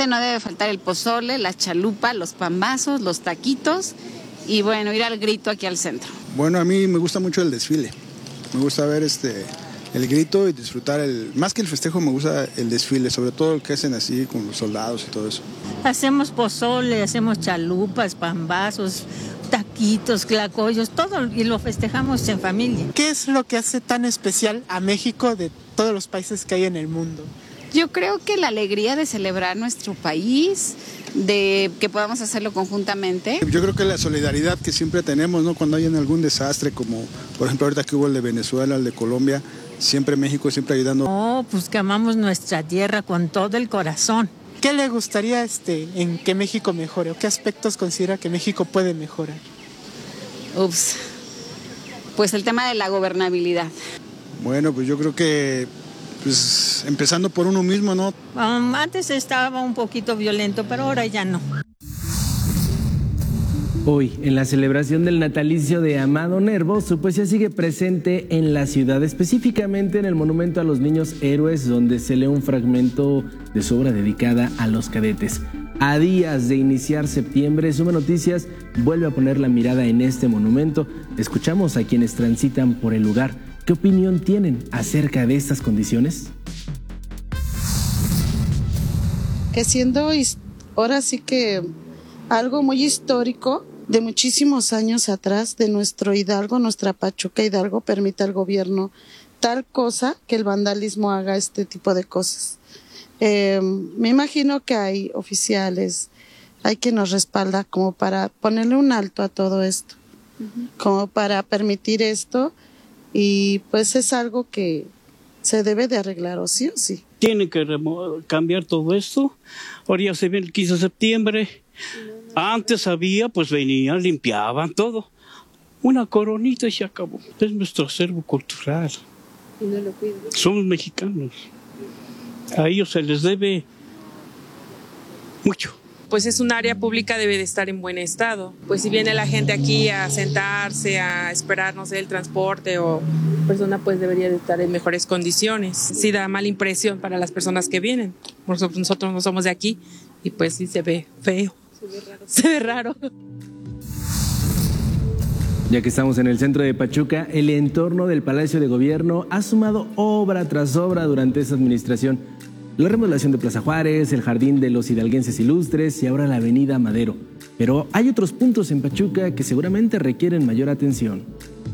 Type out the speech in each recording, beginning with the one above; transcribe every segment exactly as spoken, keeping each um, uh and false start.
Obviamente no debe faltar el pozole, la chalupa, los pambazos, los taquitos y bueno, ir al grito aquí al centro. Bueno, a mí me gusta mucho el desfile. Me gusta ver este el grito y disfrutar el, más que el festejo me gusta el desfile, sobre todo el que hacen así con los soldados y todo eso. Hacemos pozole, hacemos chalupas, pambazos, taquitos, tlacoyos, todo, y lo festejamos en familia. ¿Qué es lo que hace tan especial a México de todos los países que hay en el mundo? Yo creo que la alegría de celebrar nuestro país, de que podamos hacerlo conjuntamente. Yo creo que la solidaridad que siempre tenemos, ¿no? Cuando hay algún desastre, como por ejemplo ahorita que hubo el de Venezuela, el de Colombia, siempre México siempre ayudando. Oh, pues que amamos nuestra tierra con todo el corazón. ¿Qué le gustaría este, en que México mejore o qué aspectos considera que México puede mejorar? Ups, pues el tema de la gobernabilidad. Bueno, pues yo creo que pues empezando por uno mismo, ¿no? Um, antes estaba un poquito violento, pero ahora ya no. Hoy, en la celebración del natalicio de Amado Nervo, su poesía sigue presente en la ciudad, específicamente en el Monumento a los Niños Héroes, donde se lee un fragmento de su obra dedicada a los cadetes. A días de iniciar septiembre, Suma Noticias vuelve a poner la mirada en este monumento. Escuchamos a quienes transitan por el lugar. ¿Qué opinión tienen acerca de estas condiciones? Que siendo ahora sí que algo muy histórico, de muchísimos años atrás, de nuestro Hidalgo, nuestra Pachuca Hidalgo, permite al gobierno tal cosa que el vandalismo haga este tipo de cosas. Eh, me imagino que hay oficiales, hay quien nos respalda como para ponerle un alto a todo esto, uh-huh. como para permitir esto, y pues es algo que se debe de arreglar o sí o sí. Tiene que cambiar todo esto. Ahora ya se ve el quince de septiembre. Antes había, pues venían, limpiaban todo. Una coronita y se acabó. Es nuestro acervo cultural. Y no lo cuidan. Somos mexicanos. A ellos se les debe mucho. Pues es un área pública, debe de estar en buen estado. Pues si viene la gente aquí a sentarse, a esperar, no sé, el transporte o persona, pues debería de estar en mejores condiciones. Sí da mala impresión para las personas que vienen. Nosotros, nosotros no somos de aquí y pues sí se ve feo. Se ve raro. Se ve raro. Ya que estamos en el centro de Pachuca, el entorno del Palacio de Gobierno ha sumado obra tras obra durante esta administración. La remodelación de Plaza Juárez, el Jardín de los Hidalguenses Ilustres y ahora la Avenida Madero. Pero hay otros puntos en Pachuca que seguramente requieren mayor atención.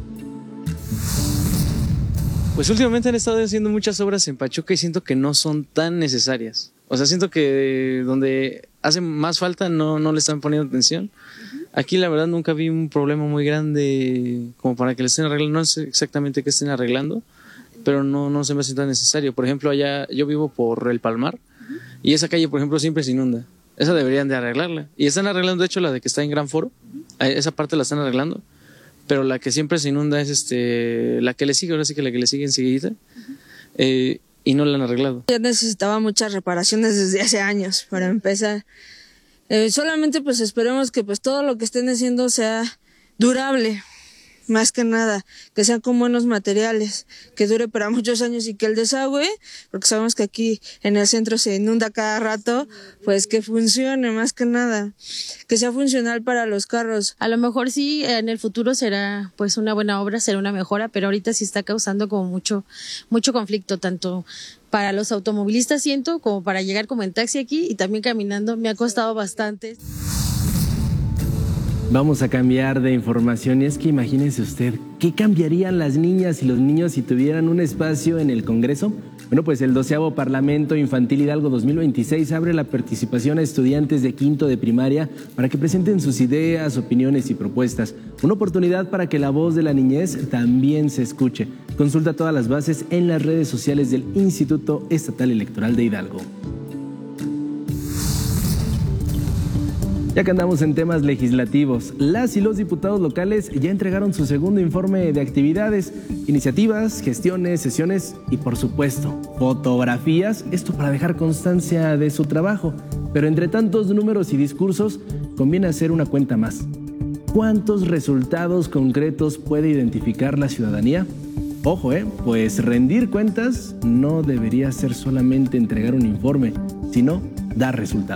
Pues últimamente han estado haciendo muchas obras en Pachuca y siento que no son tan necesarias. O sea, siento que donde hace más falta no, no le están poniendo atención. Aquí la verdad nunca vi un problema muy grande como para que le estén arreglando. No sé exactamente qué estén arreglando, pero no, no se me hace tan necesario. Por ejemplo, allá yo vivo por el Palmar y esa calle, por ejemplo, siempre se inunda. Esa deberían de arreglarla. Y están arreglando, de hecho, la de que está en Gran Foro. Esa parte la están arreglando. Pero la que siempre se inunda es este la que le sigue, ahora sí que la que le sigue enseguida. Eh, y no la han arreglado. Ya necesitaba muchas reparaciones desde hace años para empezar. Eh, solamente pues esperemos que pues todo lo que estén haciendo sea durable, más que nada, que sea con buenos materiales, que dure para muchos años y que el desagüe, porque sabemos que aquí en el centro se inunda cada rato, pues que funcione más que nada, que sea funcional para los carros. A lo mejor sí, en el futuro será pues una buena obra, será una mejora, pero ahorita sí está causando como mucho, mucho conflicto, tanto para los automovilistas siento, como para llegar como en taxi aquí y también caminando, me ha costado bastante. Vamos a cambiar de información y es que imagínense usted, ¿qué cambiarían las niñas y los niños si tuvieran un espacio en el Congreso? Bueno, pues el doceavo Parlamento Infantil Hidalgo dos mil veintiséis abre la participación a estudiantes de quinto de primaria para que presenten sus ideas, opiniones y propuestas. Una oportunidad para que la voz de la niñez también se escuche. Consulta todas las bases en las redes sociales del Instituto Estatal Electoral de Hidalgo. Ya que andamos en temas legislativos, las y los diputados locales ya entregaron su segundo informe de actividades, iniciativas, gestiones, sesiones y por supuesto, fotografías, esto para dejar constancia de su trabajo. Pero entre tantos números y discursos, conviene hacer una cuenta más. ¿Cuántos resultados concretos puede identificar la ciudadanía? Ojo, eh, pues rendir cuentas no debería ser solamente entregar un informe, sino dar resultados.